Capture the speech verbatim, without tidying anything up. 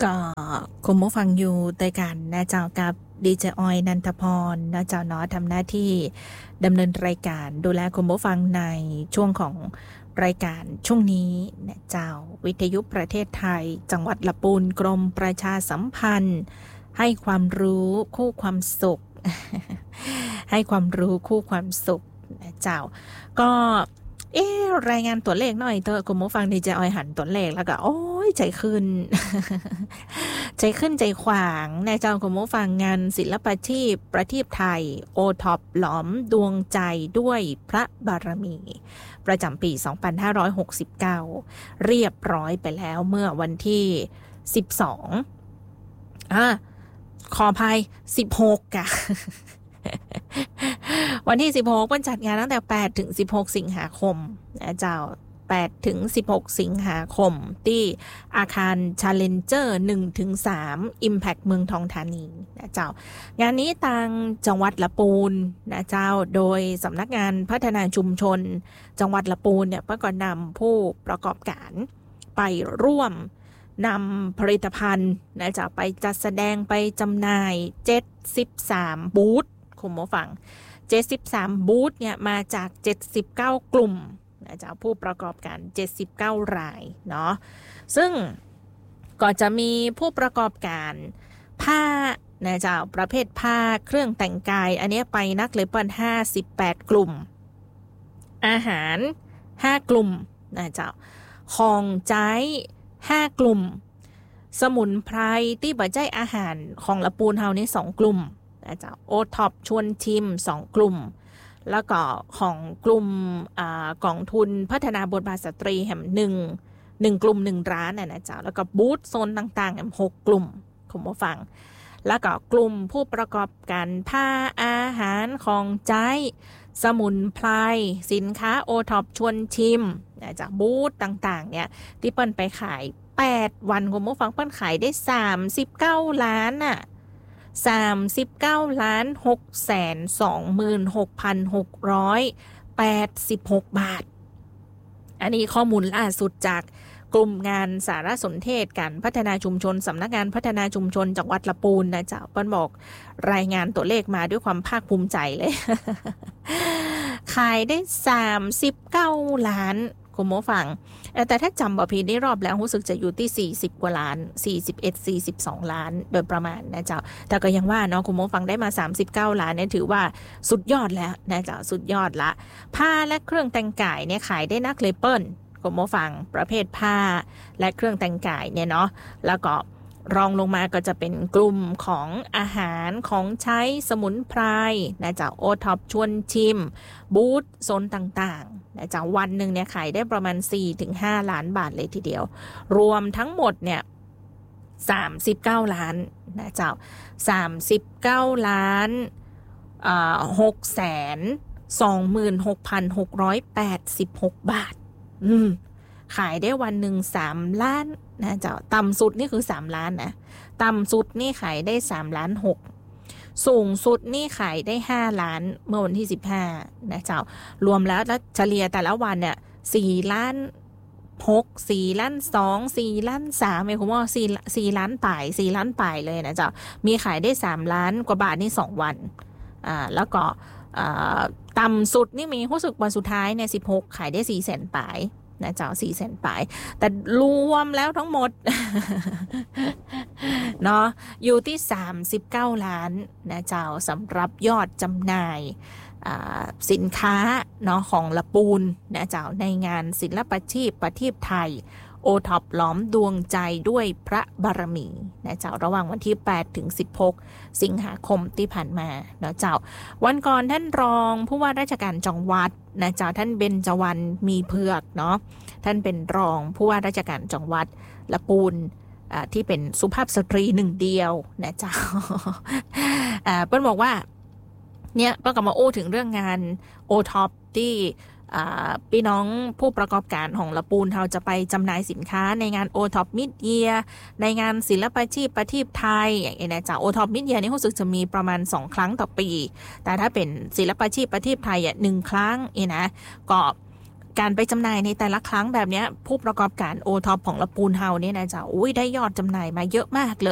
ก็คุณผู้ฟังอยู่ในการนะเจ้ากับดีเจออยนันทพรนะเจ้าเนาะทำหน้าที่ดำเนินรายการดูแลคุณผู้ฟังในช่วงของรายการช่วงนี้นะเจ้าวิทยุประเทศไทยจังหวัดลำพูนกรมประชาสัมพันธ์ให้ความรู้คู่ความสุข ให้ความรู้คู่ความสุขนะเจ้าก็เอ๊ะรายงานตัวเลขหน่อยเถอะคุณผู้ฟังดีเจออยหันตัวเลขแล้วก็โอ้ยใจขึ้น ใจขึ้นใจขวางในเจ้าคุณผู้ฟังงานศิลปาชีพประทีปไทยโอท็อปหลอมดวงใจด้วยพระบารมีประจำปีสองพันห้าร้อยหกสิบเก้าเรียบร้อยไปแล้วเมื่อวันที่สิบสองอ่ะขออภัยสิบหกอ่ะ วันที่สิบหกวันจัดงานตั้งแต่แปดถึงสิบหกสิงหาคมนะเจ้าแปดถึงสิบหกสิงหาคมที่อาคาร Challenger หนึ่งถึงสาม Impact เมืองทองธานีนะเจ้างานนี้ทางจังหวัดลำพูนนะเจ้าโดยสำนักงานพัฒนาชุมชนจังหวัดลำพูนเนี่ยก็นำผู้ประกอบการไปร่วมนำผลิตภัณฑ์นะจะไปจัดแสดงไปจำหน่ายเจ็ดสิบสามบูธคุณผู้ฟังเจ็ดสิบสามบูธเนี่ยมาจากเจ็ดสิบเก้ากลุ่มนะจะผู้ประกอบการเจ็ดสิบเก้ารายเนาะซึ่งก็จะมีผู้ประกอบการผ้านะจะประเภทผ้าเครื่องแต่งกายอันนี้ไปนักเลยเปิ้ลห้าสิบแปดกลุ่มอาหารห้ากลุ่มนะจะของใช้ห้ากลุ่มสมุนไพรที่บ่ใจอาหารของลำพูนเฮานี่สองกลุ่มนะจ๊ะโอท็อปชวนชิมสองกลุ่มแล้วก็ของกลุ่มอ่ากองทุนพัฒนาบทบาทสตรีแห่งหนึ่งหนึ่งกลุ่มหนึ่งร้านน่ะนะจ๊ะแล้วก็บูธโซนต่างๆแห่งหกกลุ่มคุณผู้ฟังแล้วก็กลุ่มผู้ประกอบการผ้าอาหารของใช้สมุนไพรสินค้าโอท็อปชวนชิมจากบูธต่างๆเนี่ยที่เปิ้นไปขายแปดวันคุณผู้ฟังเปิ้นขายได้สามสิบเก้าล้านน่ะสามสิบเก้าล้านหกแสนสองหมื่นหกพันหกร้อยแปดสิบหกบาทอันนี้ข้อมูลล่าสุดจากกลุ่มงานสารสนเทศการพัฒนาชุมชนสำนักงานพัฒนาชุมชนจังหวัดลำพูนนะจ๊ะเปิ้นบอกรายงานตัวเลขมาด้วยความภาคภูมิใจเลย ขายได้สามสิบเก้าล้านคุณผู้ฟังแต่ถ้าจำบ่ผิดได้รอบแล้วรู้สึกจะอยู่ที่สี่สิบกว่าล้านสี่สิบเอ็ด สี่สิบสองล้านโดยประมาณนะจ๊ะแต่ก็ยังว่าเนาะคุณผู้ฟังได้มาสามสิบเก้าล้านเนี่ยถือว่าสุดยอดแล้วนะจ๊ะสุดยอดละผ้าและเครื่องแต่งกายเนี่ยขายได้นักเลยเปิ้ลคุณผู้ฟังประเภทผ้าและเครื่องแต่งกายเนี่ยเนาะแล้วก็รองลงมาก็จะเป็นกลุ่มของอาหารของใช้สมุนไพรนะจ๊ะโอท็อปชวนชิมบูธโซนต่างๆนะจ๊ะวันหนึ่งเนี่ยขายได้ประมาณ สี่ถึงห้า ล้านบาทเลยทีเดียวรวมทั้งหมดเนี่ยสามสิบเก้าล้านนะจ๊ะสามสิบเก้าล้านอ่า หกแสนสองหมื่นหกพันหกร้อยแปดสิบหกบาทอืมขายได้วันหนึ่งสามล้านนะเจ้าต่ำสุดนี่คือสามล้านนะต่ำสุดนี่ขายได้สามล้านหกสูงสุดนี่ขายได้ห้าล้านเมื่อวันที่สิบห้านะเจ้ารวมแล้วแล้วเฉลี่ยแต่ละวันเนี่ยสี่ล้านหก สี่ล้านสอง สี่ล้านสามหมายความว่าสี่ สี่ล้านป่ายสี่ล้านป่ายเลยนะเจ้ามีขายได้สามล้านกว่าบาทนี่สองวันอ่าแล้วก็อ่าต่ำสุดนี่มีรู้สึกวันสุดท้ายเนี่ยสิบหกขายได้สี่แสนป่ายนะเจ้าสี่แสนปลายแต่รวมแล้วทั้งหมด เนาะอยู่ที่สามสิบเก้าล้านนะเจ้าสำหรับยอดจำหน่ายสินค้าเนาะของลำพูนนะเจ้าในงานศิลปาชีพประทีปไทยโอท็อปหลอมดวงใจด้วยพระบารมีนะเจ้าระหว่างวันที่แปดถึงสิบหกสิงหาคมที่ผ่านมาเนาะเจ้าวันก่อนท่านรองผู้ว่าราชการจังหวัดนะเจ้าท่านเบญจวรรณมีเผือกเนาะท่านเป็นรองผู้ว่าราชการจังหวัดลำพูนที่เป็นสุภาพสตรีหนึ่งเดียวนะเจ้า เปิ้ลบอกว่าเนี่ยเปิ้ลก็มาโอ้ถึงเรื่องงานโอท็อปที่พี่น้องผู้ประกอบการของลำพูนเราจะไปจำหน่ายสินค้าในงาน โอ ท็อป Mid-Year ในงานศิลปาชีพประทีปไทยอย่างนี้นะจ๊ะ โอ ท็อป Mid-Year นี่รู้สึกจะมีประมาณสองครั้งต่อปีแต่ถ้าเป็นศิลปาชีพประทีปไทยอ่ะหนึ่งครั้งเองนะก็การไปจำหน่ายในแต่ละครั้งแบบนี้ผู้ประกอบการโอท็อปของละปูนเฮาเนี่ยนะเจ้าอุ้ยได้ยอดจำหน่ายมาเยอะมากเลย